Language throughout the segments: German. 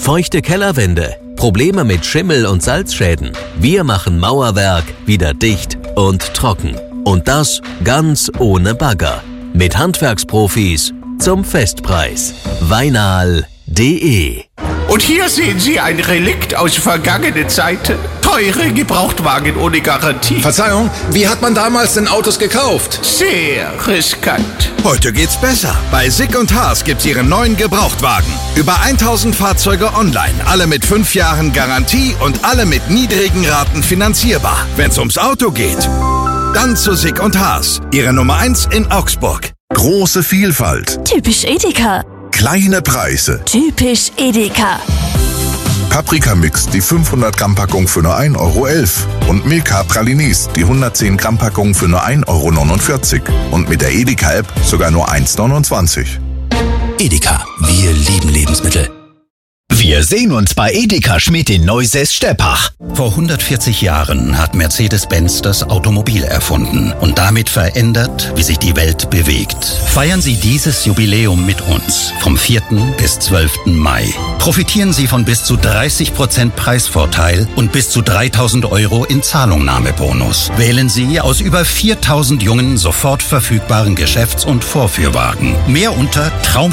Feuchte Kellerwände, Probleme mit Schimmel und Salzschäden. Wir machen Mauerwerk wieder dicht und trocken. Und das ganz ohne Bagger. Mit Handwerksprofis zum Festpreis. Weinal.de. Und hier sehen Sie ein Relikt aus vergangenen Zeiten. Teure Gebrauchtwagen ohne Garantie. Verzeihung, wie hat man damals denn Autos gekauft? Sehr riskant. Heute geht's besser. Bei Sick & Haas gibt's Ihren neuen Gebrauchtwagen. Über 1000 Fahrzeuge online, alle mit 5 Jahren Garantie und alle mit niedrigen Raten finanzierbar. Wenn's ums Auto geht, dann zu Sick & Haas. Ihre Nummer 1 in Augsburg. Große Vielfalt. Typisch Edeka. Kleine Preise. Typisch Edeka. Paprikamix, die 500 Gramm Packung für nur 1,11 € und Milka Pralinis, die 110 Gramm Packung für nur 1,49 € und mit der Edeka-App sogar nur 1,29 €. Edeka, wir lieben Lebensmittel. Wir sehen uns bei Edeka Schmidt in Neusäß-Steppach. Vor 140 Jahren hat Mercedes-Benz das Automobil erfunden und damit verändert, wie sich die Welt bewegt. Feiern Sie dieses Jubiläum mit uns vom 4. bis 12. Mai. Profitieren Sie von bis zu 30% Preisvorteil und bis zu 3.000 € in Zahlungnahmebonus. Wählen Sie aus über 4.000 jungen, sofort verfügbaren Geschäfts- und Vorführwagen. Mehr unter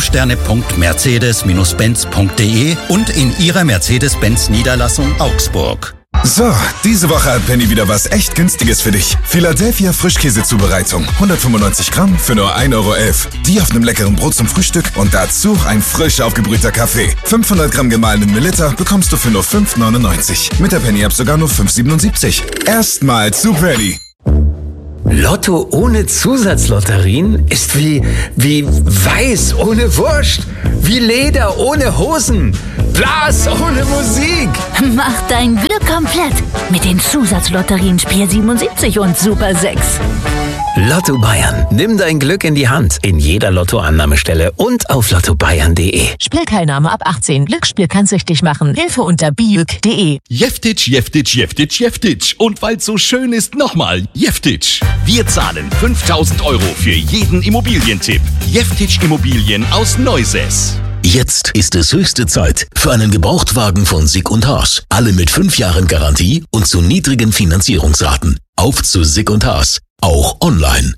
traumsterne.mercedes-benz.de und in Ihrer Mercedes-Benz-Niederlassung Augsburg. So, diese Woche hat Penny wieder was echt Günstiges für dich. Philadelphia Frischkäsezubereitung. 195 Gramm für nur 1,11 €. Die auf einem leckeren Brot zum Frühstück und dazu ein frisch aufgebrühter Kaffee. 500 Gramm gemahlenen Melitta bekommst du für nur 5,99 €. Mit der Penny-App sogar nur 5,77 €. Erstmal zu Penny. Lotto ohne Zusatzlotterien ist wie Weiß ohne Wurst, wie Leder ohne Hosen, Blas ohne Musik. Mach dein Glück komplett mit den Zusatzlotterien Spiel 77 und Super 6. Lotto Bayern. Nimm dein Glück in die Hand. In jeder Lottoannahmestelle und auf lottobayern.de. Spielteilnahme ab 18. Glücksspiel kann süchtig machen. Hilfe unter biuk.de. Jeftic, Jeftic, Jeftic, Jeftic. Und weil's so schön ist, nochmal Jeftic. Wir zahlen 5.000 € für jeden Immobilientipp. Jeftic Immobilien aus Neusäß. Jetzt ist es höchste Zeit für einen Gebrauchtwagen von Sick & Haas. Alle mit 5 Jahren Garantie und zu niedrigen Finanzierungsraten. Auf zu Sick & Haas. Auch online.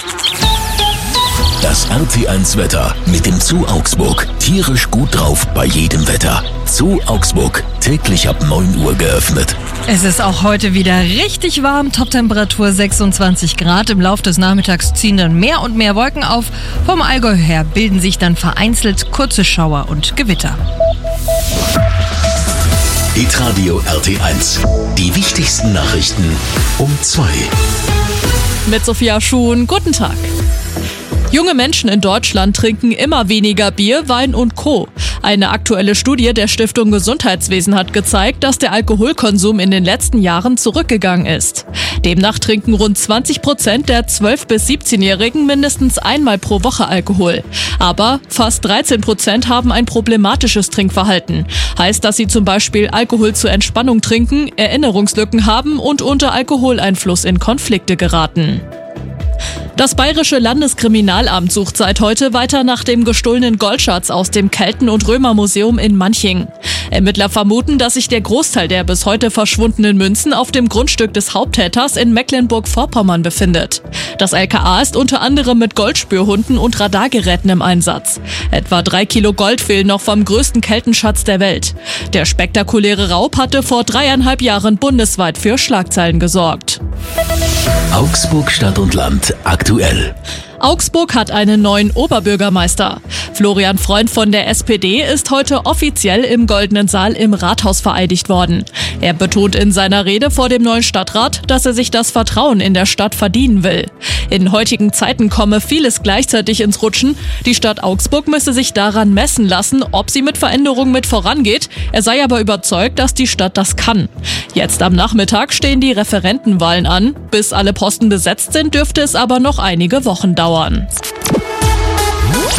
Das RT1-Wetter mit dem Zoo Augsburg. Tierisch gut drauf bei jedem Wetter. Zoo Augsburg. Täglich ab 9 Uhr geöffnet. Es ist auch heute wieder richtig warm. Toptemperatur 26 Grad. Im Laufe des Nachmittags ziehen dann mehr und mehr Wolken auf. Vom Allgäu her bilden sich dann vereinzelt kurze Schauer und Gewitter. Hitradio RT1. Die wichtigsten Nachrichten um 2. Mit Sophia Schuhn, guten Tag. Junge Menschen in Deutschland trinken immer weniger Bier, Wein und Co. Eine aktuelle Studie der Stiftung Gesundheitswesen hat gezeigt, dass der Alkoholkonsum in den letzten Jahren zurückgegangen ist. Demnach trinken rund 20% der 12- bis 17-Jährigen mindestens einmal pro Woche Alkohol. Aber fast 13% haben ein problematisches Trinkverhalten. Heißt, dass sie zum Beispiel Alkohol zur Entspannung trinken, Erinnerungslücken haben und unter Alkoholeinfluss in Konflikte geraten. Das Bayerische Landeskriminalamt sucht seit heute weiter nach dem gestohlenen Goldschatz aus dem Kelten- und Römermuseum in Manching. Ermittler vermuten, dass sich der Großteil der bis heute verschwundenen Münzen auf dem Grundstück des Haupttäters in Mecklenburg-Vorpommern befindet. Das LKA ist unter anderem mit Goldspürhunden und Radargeräten im Einsatz. Etwa 3 Kilo Gold fehlen noch vom größten Keltenschatz der Welt. Der spektakuläre Raub hatte vor 3,5 Jahren bundesweit für Schlagzeilen gesorgt. Augsburg Stadt und Land aktuell. Augsburg hat einen neuen Oberbürgermeister. Florian Freund von der SPD ist heute offiziell im Goldenen Saal im Rathaus vereidigt worden. Er betont in seiner Rede vor dem neuen Stadtrat, dass er sich das Vertrauen in der Stadt verdienen will. In heutigen Zeiten komme vieles gleichzeitig ins Rutschen. Die Stadt Augsburg müsse sich daran messen lassen, ob sie mit Veränderungen mit vorangeht. Er sei aber überzeugt, dass die Stadt das kann. Jetzt am Nachmittag stehen die Referentenwahlen an. Bis alle Posten besetzt sind, dürfte es aber noch einige Wochen dauern.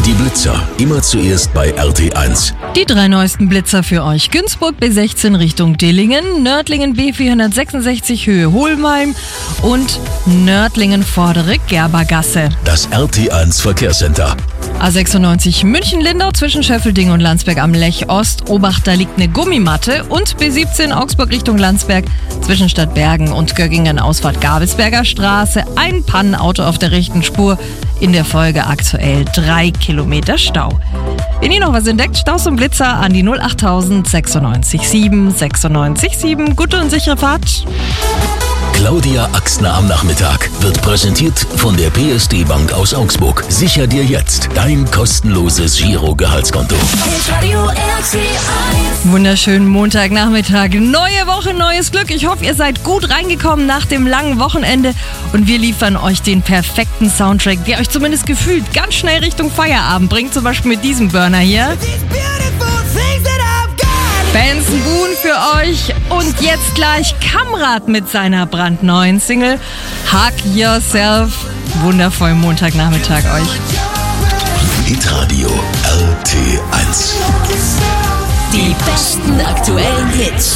Die Blitzer, immer zuerst bei RT1. Die 3 neuesten Blitzer für euch. Günzburg B16 Richtung Dillingen, Nördlingen B466 Höhe Hohlmeim und Nördlingen Vordere Gerbergasse. Das RT1 Verkehrscenter. A96 München-Lindau zwischen Schöffelding und Landsberg am Lech Ost. Obacht, da liegt eine Gummimatte. Und B17 Augsburg Richtung Landsberg zwischen Stadtbergen und Göggingen Ausfahrt Gabelsberger Straße. Ein Pannenauto auf der rechten Spur. In der Folge aktuell 3 Kilometer Stau. Wenn ihr noch was entdeckt, Staus und Blitzer an die 08000 96 7 96 7. Gute und sichere Fahrt. Claudia Axtner am Nachmittag wird präsentiert von der PSD Bank aus Augsburg. Sicher dir jetzt dein kostenloses Giro-Gehaltskonto. Wunderschönen Montagnachmittag. Neue Woche, neues Glück. Ich hoffe, ihr seid gut reingekommen nach dem langen Wochenende und wir liefern euch den perfekten Soundtrack, der euch zumindest gefühlt ganz schnell Richtung Feierabend bringt. Zum Beispiel mit diesem Burner hier. Benson Boone für euch und jetzt gleich Kamrat mit seiner brandneuen Single Hug Yourself. Wundervollen Montagnachmittag euch. Hitradio RT1. Die besten aktuellen Hits.